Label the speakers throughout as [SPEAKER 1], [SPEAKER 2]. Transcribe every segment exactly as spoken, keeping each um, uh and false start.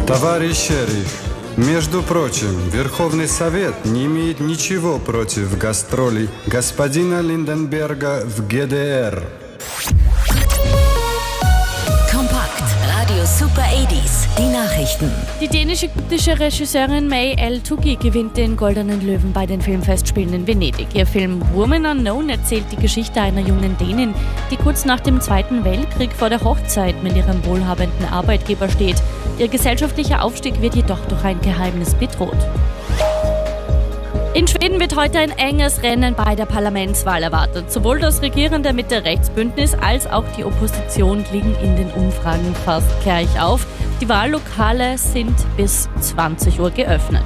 [SPEAKER 1] Товарищ шериф, между прочим, Верховный Совет не имеет ничего против гастролей господина Lindenberger в G D R.
[SPEAKER 2] Kompakt, Radio Super achtziger, die Nachrichten.
[SPEAKER 3] Die dänische-britische Regisseurin May L. Tuggy gewinnt den Goldenen Löwen bei den Filmfestspielen in Venedig. Ihr Film Woman Unknown erzählt die Geschichte einer jungen Dänin, die kurz nach dem Zweiten Weltkrieg vor der Hochzeit mit ihrem wohlhabenden Arbeitgeber steht. Ihr gesellschaftlicher Aufstieg wird jedoch durch ein Geheimnis bedroht. In Schweden wird heute ein enges Rennen bei der Parlamentswahl erwartet. Sowohl das regierende Mitte-Rechts-Bündnis als auch die Opposition liegen in den Umfragen fast gleich auf. Die Wahllokale sind bis zwanzig Uhr geöffnet.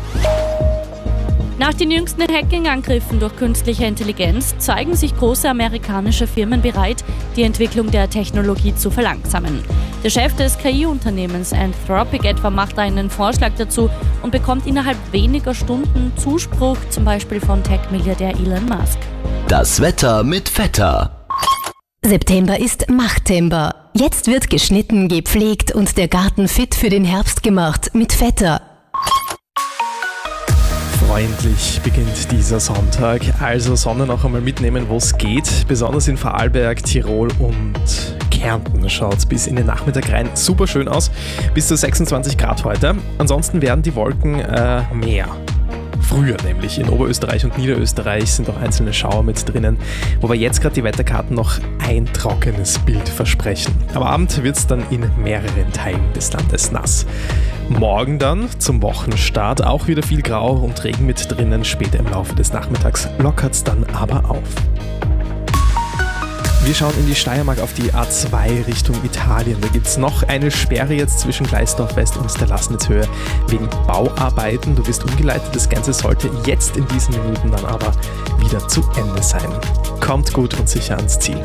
[SPEAKER 3] Nach den jüngsten Hacking-Angriffen durch künstliche Intelligenz zeigen sich große amerikanische Firmen bereit, die Entwicklung der Technologie zu verlangsamen. Der Chef des K I-Unternehmens Anthropic etwa macht einen Vorschlag dazu und bekommt innerhalb weniger Stunden Zuspruch, zum Beispiel von Tech-Milliardär Elon Musk.
[SPEAKER 4] Das Wetter mit Vetter.
[SPEAKER 5] September ist Machtember. Jetzt wird geschnitten, gepflegt und der Garten fit für den Herbst gemacht mit Vetter.
[SPEAKER 6] Freundlich beginnt dieser Sonntag, also Sonne noch einmal mitnehmen, wo es geht. Besonders in Vorarlberg, Tirol und Kärnten schaut es bis in den Nachmittag rein super schön aus. Bis zu sechsundzwanzig Grad heute. Ansonsten werden die Wolken äh, mehr. Früher nämlich. In Oberösterreich und Niederösterreich sind auch einzelne Schauer mit drinnen, wobei jetzt gerade die Wetterkarten noch ein trockenes Bild versprechen. Am Abend wird es dann in mehreren Teilen des Landes nass. Morgen dann zum Wochenstart auch wieder viel Grau und Regen mit drinnen. Später im Laufe des Nachmittags lockert es dann aber auf. Wir schauen in die Steiermark auf die A zwei Richtung Italien. Da gibt es noch eine Sperre jetzt zwischen Gleisdorf West und der Lassnitzhöhe wegen Bauarbeiten. Du wirst umgeleitet. Das Ganze sollte jetzt in diesen Minuten dann aber wieder zu Ende sein. Kommt gut und sicher ans Ziel.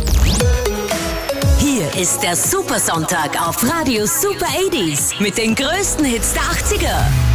[SPEAKER 2] Hier ist der Super Sonntag auf Radio Super achtziger mit den größten Hits der achtziger.